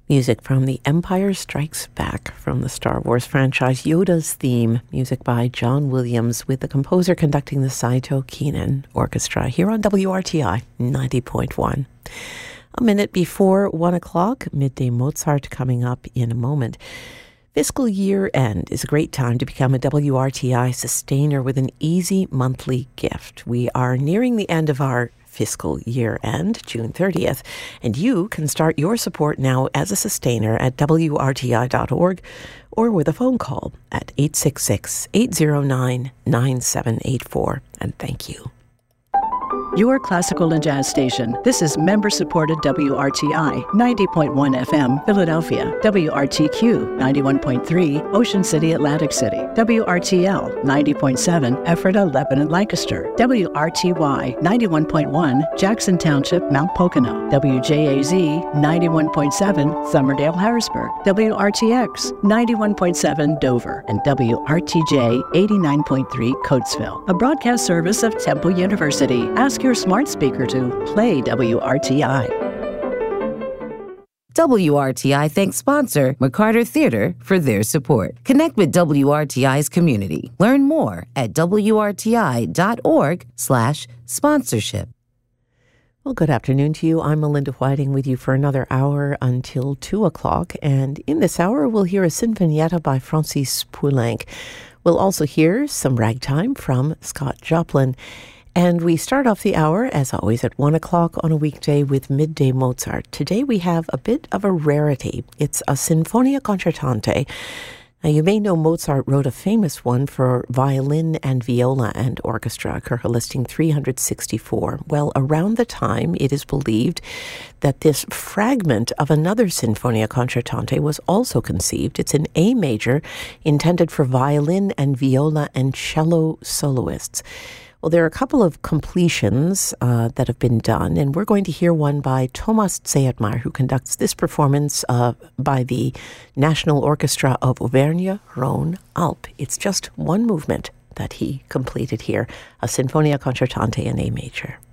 Music from The Empire Strikes Back from the Star Wars franchise, Yoda's theme, music by John Williams, with the composer conducting the Saito Keenan Orchestra here on WRTI 90.1. A minute before 1 o'clock, Midday Mozart coming up in a moment. Fiscal year end is a great time to become a WRTI sustainer with an easy monthly gift. We are nearing the end of our fiscal year end, June 30th, and you can start your support now as a sustainer at WRTI.org or with a phone call at 866-809-9784. And thank you. Your classical and jazz station. This is member-supported WRTI 90.1 FM, Philadelphia, WRTQ 91.3, Ocean City, Atlantic City, WRTL 90.7, Ephrata, Lebanon, Lancaster, WRTY 91.1, Jackson Township, Mount Pocono, WJAZ 91.7, Somerdale, Harrisburg, WRTX 91.7, Dover, and WRTJ 89.3, Coatesville. A broadcast service of Temple University. Ask your smart speaker to play WRTI. WRTI thanks sponsor McCarter Theater for their support. Connect with WRTI's community. Learn more at WRTI.org/sponsorship. Well, good afternoon to you. I'm Melinda Whiting with you for another hour until 2 o'clock. And in this hour, we'll hear a sinfonietta by Francis Poulenc. We'll also hear some ragtime from Scott Joplin. And we start off the hour, as always, at 1 o'clock on a weekday with Midday Mozart. Today we have a bit of a rarity. It's a Sinfonia Concertante. Now, you may know Mozart wrote a famous one for violin and viola and orchestra, Kircher listing 364. Well, around the time, it is believed that this fragment of another Sinfonia Concertante was also conceived. It's in A major, intended for violin and viola and cello soloists. Well, there are a couple of completions that have been done, and we're going to hear one by Thomas Zeyertmeyer, who conducts this performance by the National Orchestra of Auvergne-Rhône-Alpes. It's just one movement that he completed here, a Sinfonia Concertante in A major.